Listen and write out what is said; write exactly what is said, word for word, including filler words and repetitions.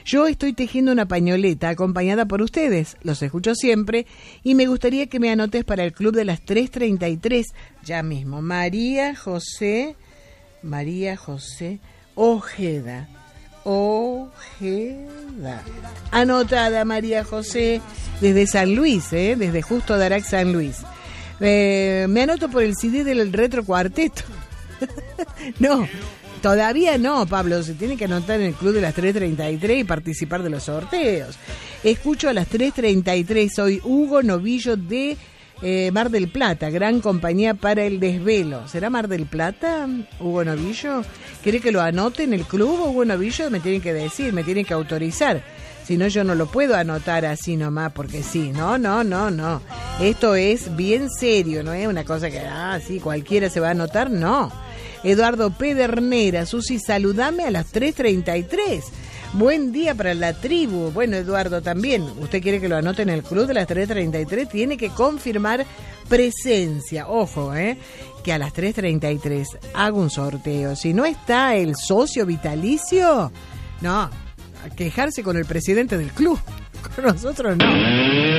Yo estoy tejiendo una pañoleta acompañada por ustedes, los escucho siempre, y me gustaría que me anotes para el club de las tres treinta y tres, ya mismo. María José, María José Ojeda, Ojeda. Anotada, María José, desde San Luis, ¿eh? Desde Justo Darac, San Luis. Eh, me anoto por el C D del Retro Cuarteto. No, todavía no, Pablo, se tiene que anotar en el club de las tres treinta y tres y participar de los sorteos. Escucho a las tres treinta y tres, soy Hugo Novillo de eh, Mar del Plata, gran compañía para el desvelo. ¿Será Mar del Plata, Hugo Novillo? ¿Quiere que lo anote en el club, Hugo Novillo? Me tienen que decir, me tienen que autorizar. Si no, yo no lo puedo anotar así nomás, porque sí. No, no, no, no. Esto es bien serio, no es una cosa que, ah, sí, cualquiera se va a anotar, no. Eduardo Pedernera, Susi, saludame a las tres treinta y tres. Buen día para la tribu. Bueno, Eduardo, también, usted quiere que lo anote en el club de las tres treinta y tres, tiene que confirmar presencia. Ojo, ¿eh? Que a las tres treinta y tres hago un sorteo. Si no está el socio vitalicio, no, a quejarse con el presidente del club. Con nosotros no.